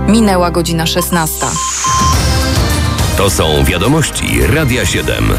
Minęła godzina 16. To są wiadomości Radia 7.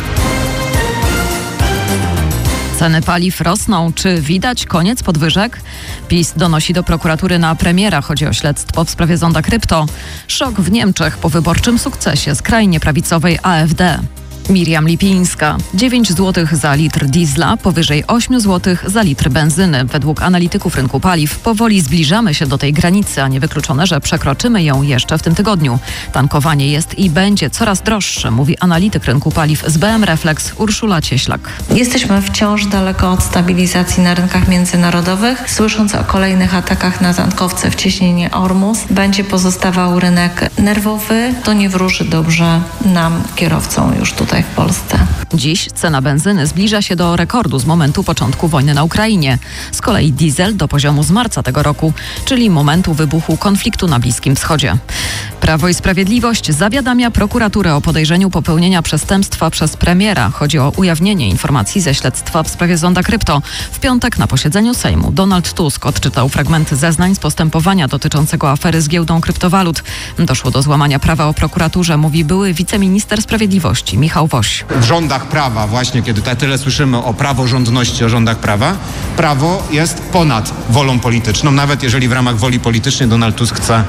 Ceny paliw rosną. Czy widać koniec podwyżek? PiS donosi do prokuratury na premiera. Chodzi o śledztwo w sprawie zonda krypto. Szok w Niemczech po wyborczym sukcesie skrajnie prawicowej AfD. Miriam Lipińska. 9 zł za litr diesla, powyżej 8 zł za litr benzyny. Według analityków rynku paliw powoli zbliżamy się do tej granicy, a niewykluczone, że przekroczymy ją jeszcze w tym tygodniu. Tankowanie jest i będzie coraz droższe, mówi analityk rynku paliw z BM Reflex Urszula Cieślak. Jesteśmy wciąż daleko od stabilizacji na rynkach międzynarodowych. Słysząc o kolejnych atakach na tankowce w cieśninie Ormus, będzie pozostawał rynek nerwowy. To nie wróży dobrze nam, kierowcom, już tutaj w Polsce. Dziś cena benzyny zbliża się do rekordu z momentu początku wojny na Ukrainie. Z kolei diesel do poziomu z marca tego roku, czyli momentu wybuchu konfliktu na Bliskim Wschodzie. Prawo i Sprawiedliwość zawiadamia prokuraturę o podejrzeniu popełnienia przestępstwa przez premiera. Chodzi o ujawnienie informacji ze śledztwa w sprawie zonda krypto. W piątek na posiedzeniu Sejmu Donald Tusk odczytał fragmenty zeznań z postępowania dotyczącego afery z giełdą kryptowalut. Doszło do złamania prawa o prokuraturze, mówi były wiceminister sprawiedliwości Michał Woś. W rządach prawa, właśnie kiedy tyle słyszymy o praworządności, o rządach prawa, prawo jest ponad wolą polityczną, nawet jeżeli w ramach woli politycznej Donald Tusk chce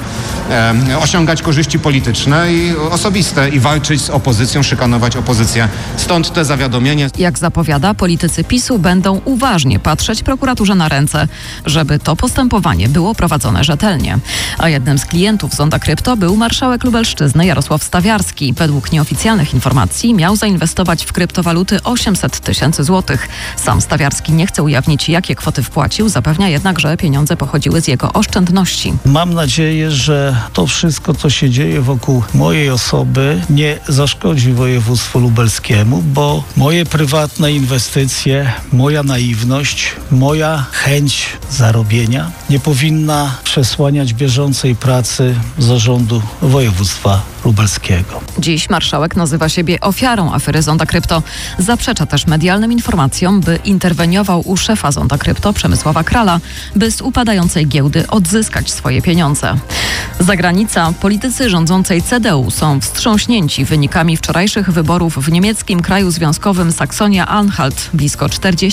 osiągać korzyści polityczne i osobiste i walczyć z opozycją, szykanować opozycję. Stąd te zawiadomienie. Jak zapowiada, politycy PiS-u będą uważnie patrzeć prokuraturze na ręce, żeby to postępowanie było prowadzone rzetelnie. A jednym z klientów zonda krypto był marszałek Lubelszczyzny Jarosław Stawiarski. Według nieoficjalnych informacji miał zainwestować w kryptowaluty 800 tysięcy złotych. Sam Stawiarski nie chce ujawnić, jakie kwoty wpłacił, zapewnia jednak, że pieniądze pochodziły z jego oszczędności. Mam nadzieję, że to wszystko, co się dzieje wokół mojej osoby, nie zaszkodzi województwu lubelskiemu, bo moje prywatne inwestycje, moja naiwność, moja chęć zarobienia nie powinna przesłaniać bieżącej pracy zarządu województwa lubelskiego. Dziś marszałek nazywa siebie ofiarą afery zonda krypto. Zaprzecza też medialnym informacjom, by interweniował u szefa zonda krypto Przemysława Krala, by z upadającej giełdy odzyskać swoje pieniądze. Zagranica. Politycy rządzącej CDU są wstrząśnięci wynikami wczorajszych wyborów w niemieckim kraju związkowym Saksonia-Anhalt. Blisko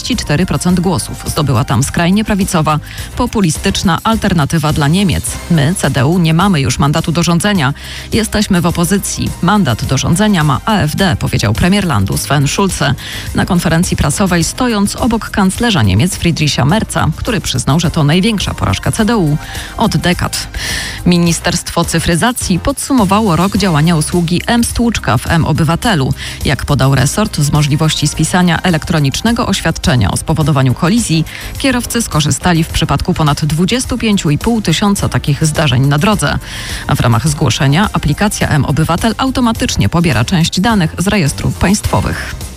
44% głosów zdobyła tam skrajnie prawicowa, populistyczna alternatywa dla Niemiec. My, CDU, nie mamy już mandatu do rządzenia. Jesteśmy w opozycji. Mandat do rządzenia ma AfD, powiedział premier landu Sven Schulze na konferencji prasowej, stojąc obok kanclerza Niemiec Friedricha Merza, który przyznał, że to największa porażka CDU od dekad. Ministerstwo Cyfryzacji podsumowało rok działania usługi mStłuczka w mObywatelu. Jak podał resort, z możliwości spisania elektronicznego oświadczenia o spowodowaniu kolizji kierowcy skorzystali w przypadku ponad 25,5 tysiąca takich zdarzeń na drodze. A w ramach zgłoszenia aplikacja mObywatel automatycznie pobiera część danych z rejestrów państwowych.